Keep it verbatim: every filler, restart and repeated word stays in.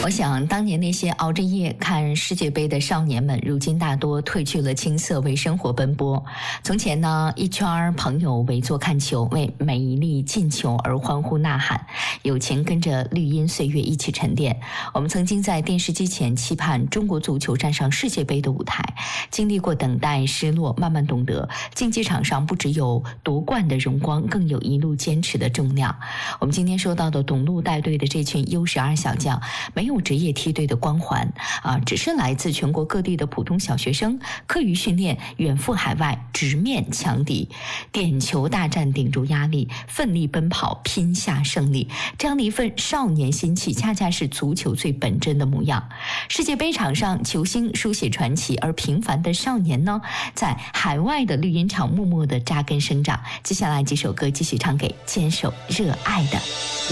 我想当年那些熬着夜看世界杯的少年们，如今大多褪去了青涩，为生活奔波。从前呢，一圈朋友围坐看球，为每一粒进球而欢呼呐喊，友情跟着绿荫岁月一起沉淀。我们曾经在电视机前期盼中国足球站上世界杯的舞台，经历过等待、失落，慢慢懂得竞技场上不只有夺冠的荣光，更有一路坚持的重量。我们今天说到的董路带队的这群 U 十二 小将，没有职业梯队的光环啊，只是来自全国各地的普通小学生，课余训练，远赴海外，直面强敌，点球大战，顶住压力，奋力奔跑，拼下胜利。这样的一份少年心气，恰恰是足球最本真的模样。世界杯场上，球星书写传奇，而平凡的少年呢，在海外的绿茵场默默地扎根生长。接下来几首歌继续唱给坚守热爱的